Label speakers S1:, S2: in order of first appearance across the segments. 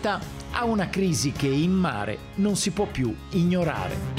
S1: pianeta ha una crisi che in mare non si può più ignorare.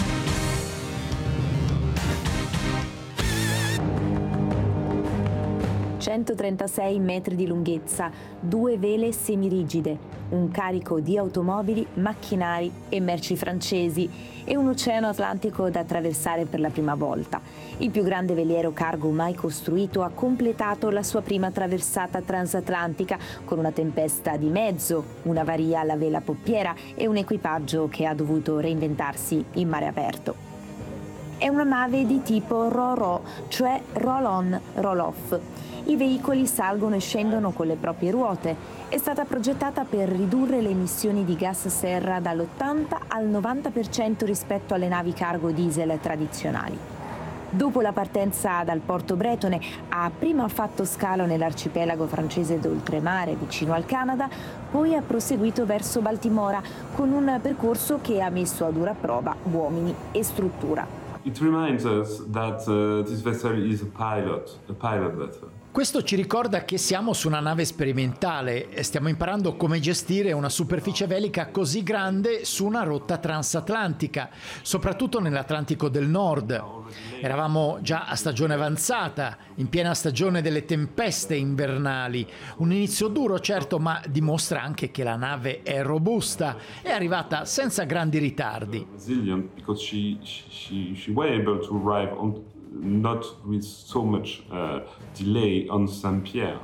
S2: «136 metri di lunghezza, 2 vele semirigide, un carico di automobili, macchinari e merci francesi e un oceano Atlantico da attraversare per la prima volta. Il più grande veliero cargo mai costruito ha completato la sua prima traversata transatlantica con una tempesta di mezzo, un'avaria alla vela poppiera e un equipaggio che ha dovuto reinventarsi in mare aperto. È una nave di tipo RoRo, cioè roll-on, roll-off. I veicoli salgono e scendono con le proprie ruote. È stata progettata per ridurre le emissioni di gas serra dall'80 al 90% rispetto alle navi cargo diesel tradizionali. Dopo la partenza dal porto bretone, ha prima fatto scalo nell'arcipelago francese d'oltremare vicino al Canada, poi ha proseguito verso Baltimora con un percorso che ha messo a dura prova uomini e struttura.
S3: It reminds us that this vessel is a pilot vessel.
S1: Questo ci ricorda che siamo su una nave sperimentale e stiamo imparando come gestire una superficie velica così grande su una rotta transatlantica, soprattutto nell'Atlantico del Nord. Eravamo già a stagione avanzata, in piena stagione delle tempeste invernali. Un inizio duro, certo, ma dimostra anche che la nave è robusta, è arrivata senza grandi ritardi.
S3: Resilient because she was able to arrive on not with so much delay on Saint-Pierre.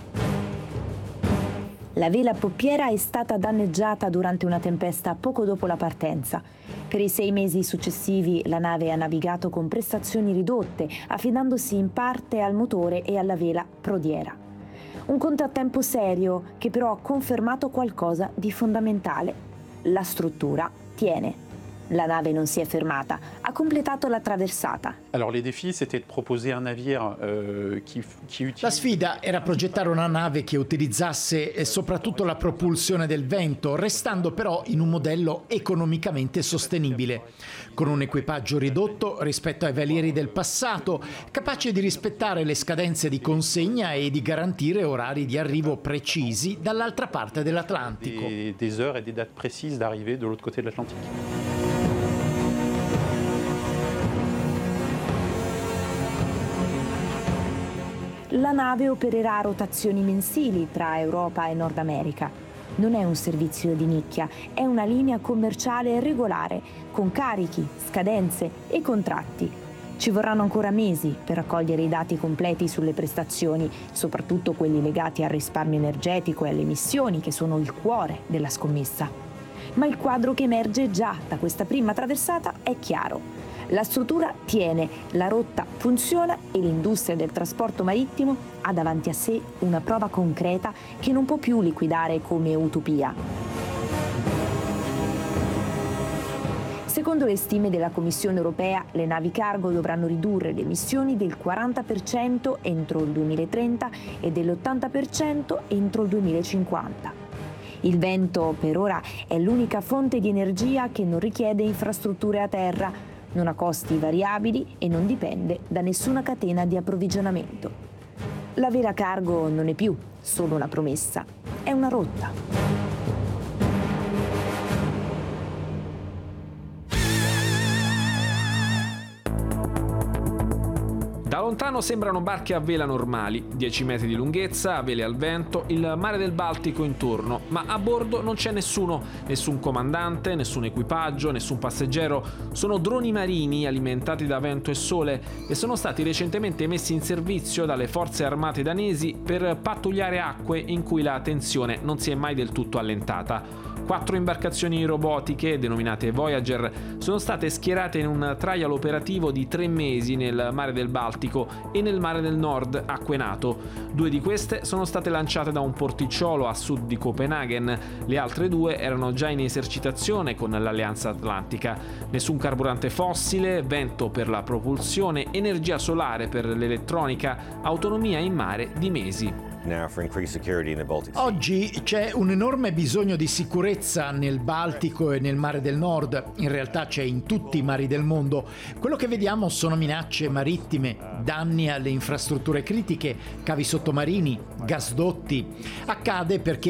S2: La vela poppiera è stata danneggiata durante una tempesta poco dopo la partenza. Per i 6 mesi successivi la nave ha navigato con prestazioni ridotte, affidandosi in parte al motore e alla vela prodiera. Un contrattempo serio che però ha confermato qualcosa di fondamentale. La struttura tiene. La nave non si è fermata, ha completato la traversata.
S4: Alors les défis c'était de proposer un navire qui utilise...
S1: La sfida era progettare una nave che utilizzasse soprattutto la propulsione del vento, restando però in un modello economicamente sostenibile, con un equipaggio ridotto rispetto ai velieri del passato, capace di rispettare le scadenze di consegna e di garantire orari di arrivo precisi dall'altra parte dell'Atlantico.
S4: Des heures et des dates précises d'arrivée de l'autre côté de l'Atlantique.
S2: La nave opererà a rotazioni mensili tra Europa e Nord America. Non è un servizio di nicchia, è una linea commerciale regolare, con carichi, scadenze e contratti. Ci vorranno ancora mesi per raccogliere i dati completi sulle prestazioni, soprattutto quelli legati al risparmio energetico e alle emissioni, che sono il cuore della scommessa. Ma il quadro che emerge già da questa prima traversata è chiaro. La struttura tiene, la rotta funziona e l'industria del trasporto marittimo ha davanti a sé una prova concreta che non può più liquidare come utopia. Secondo le stime della Commissione europea, le navi cargo dovranno ridurre le emissioni del 40% entro il 2030 e dell'80% entro il 2050. Il vento, per ora, è l'unica fonte di energia che non richiede infrastrutture a terra, non ha costi variabili e non dipende da nessuna catena di approvvigionamento. La vela cargo non è più solo una promessa, è una rotta.
S5: Da lontano sembrano barche a vela normali, 10 metri di lunghezza, vele al vento, il mare del Baltico intorno, ma a bordo non c'è nessuno, nessun comandante, nessun equipaggio, nessun passeggero. Sono droni marini alimentati da vento e sole e sono stati recentemente messi in servizio dalle forze armate danesi per pattugliare acque in cui la tensione non si è mai del tutto allentata. 4 imbarcazioni robotiche, denominate Voyager, sono state schierate in un trial operativo di 3 mesi nel mare del Baltico e nel mare del Nord, acque NATO. 2 di queste sono state lanciate da un porticciolo a sud di Copenaghen, le altre 2 erano già in esercitazione con l'Alleanza Atlantica. Nessun carburante fossile, vento per la propulsione, energia solare per l'elettronica, autonomia in mare di mesi.
S1: Oggi c'è un enorme bisogno di sicurezza nel Baltico e nel Mare del Nord, in realtà c'è in tutti i mari del mondo. Quello che vediamo sono minacce marittime, danni alle infrastrutture critiche, cavi sottomarini, gasdotti. Accade perché